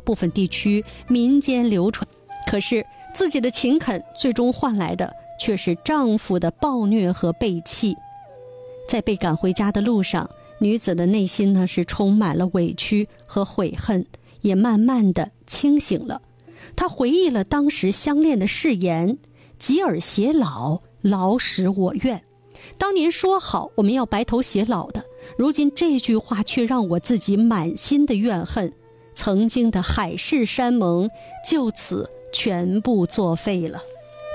部分地区民间流传。可是自己的勤恳最终换来的却是丈夫的暴虐和背弃。在被赶回家的路上，女子的内心呢是充满了委屈和悔恨，也慢慢的清醒了。她回忆了当时相恋的誓言：及尔偕老，老使我愿。当年说好我们要白头偕老的，如今这句话却让我自己满心的怨恨，曾经的海誓山盟就此全部作废了。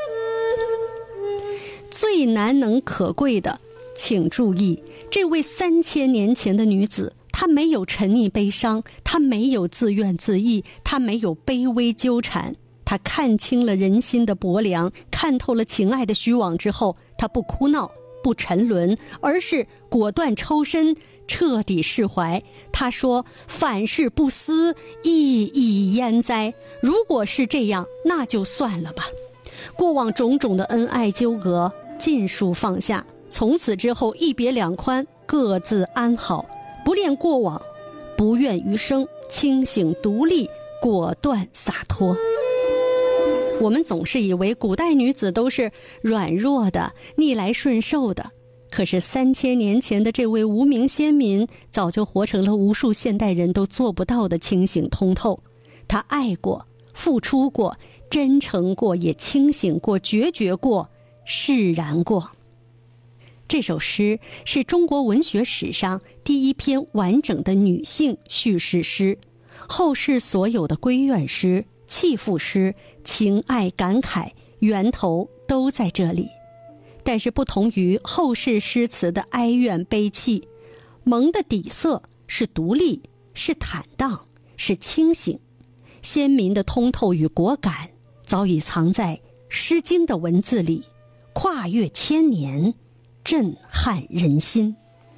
最难能可贵的，请注意，这位3000年前的女子，她没有沉溺悲伤，她没有自怨自艾，她没有卑微纠缠，她看清了人心的薄凉，看透了情爱的虚妄之后，她不哭闹，不沉沦，而是果断抽身，彻底释怀。她说：反事不思，意亦焉哉？如果是这样，那就算了吧。过往种种的恩爱纠葛尽数放下，从此之后一别两宽，各自安好，不恋过往，不怨余生，清醒独立，果断洒脱。我们总是以为古代女子都是软弱的、逆来顺受的，可是3000年前的这位无名先民早就活成了无数现代人都做不到的清醒通透。她爱过，付出过，真诚过，也清醒过，决绝过，释然过。这首诗是中国文学史上第一篇完整的女性叙事诗，后世所有的闺怨诗、弃妇诗、情爱感慨源头都在这里。但是不同于后世诗词的哀怨悲戚，萌的底色是独立，是坦荡，是清醒。先民的通透与果敢早已藏在《诗经》的文字里，跨越千年，震撼人心。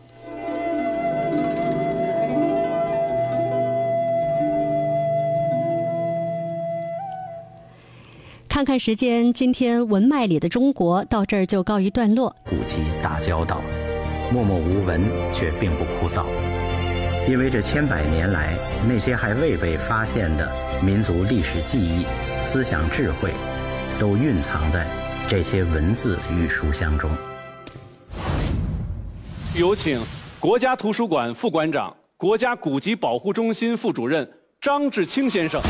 看看时间，今天文脉里的中国到这儿就告一段落。 古籍打交道，默默无闻却并不枯燥，因为这千百年来，那些还未被发现的民族历史记忆、思想智慧，都蕴藏在这些文字与书香中。 有请国家图书馆副馆长、国家古籍保护中心副主任张志清先生。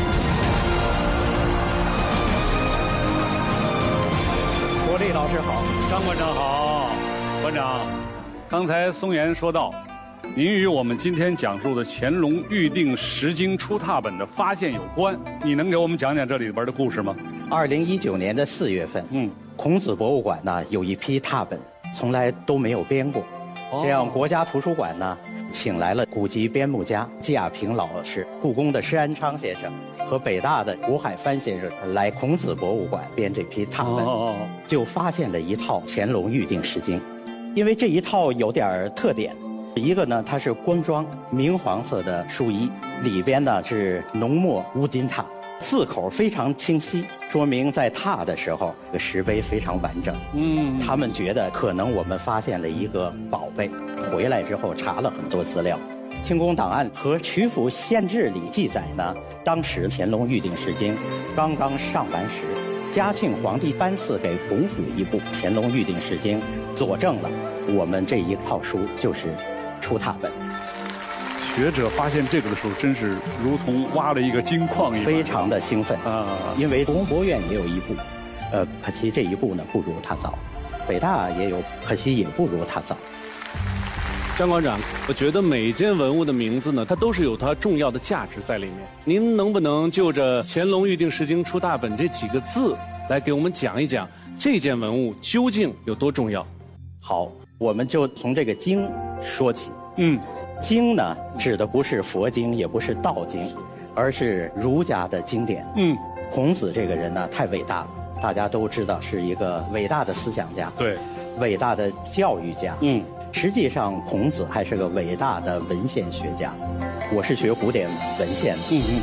国立老师好，张馆长好。馆长，刚才松岩说到，您与我们今天讲述的乾隆预定石经出拓本的发现有关，你能给我们讲讲这里边的故事吗 ？2019年的4月份，孔子博物馆呢有一批拓本，从来都没有编过。这样，国家图书馆呢请来了古籍编目家季亚平老师、故宫的施安昌先生和北大的吴海帆先生来孔子博物馆编这批拓本，就发现了一套乾隆预定石经。因为这一套有点特点，一个呢它是官装明黄色的书衣，里边呢是浓墨乌金拓，字口非常清晰，说明在拓的时候这个石碑非常完整。他们觉得可能我们发现了一个宝贝，回来之后查了很多资料。清宫档案和曲阜县志里记载呢，当时乾隆预定石经刚刚上完时，嘉庆皇帝颁赐给孔府一部乾隆预定石经，佐证了我们这一套书就是出拓本。 学者发现这个的时候，真是如同挖了一个金矿一样， 非常的兴奋啊！因为故宫博物院也有一部，可惜这一部呢不如它早，北大也有，可惜也不如它早。 张馆长，我觉得每一件文物的名字呢，它都是有它重要的价值在里面。您能不能就着乾隆预定石经出拓本这几个字，来给我们讲一讲这件文物究竟有多重要？ 好，我们就从这个经说起。经呢，指的不是佛经，也不是道经，而是儒家的经典。孔子这个人呢，太伟大了，大家都知道是一个伟大的思想家， 对， 伟大的教育家。实际上孔子还是个伟大的文献学家。我是学古典文献的，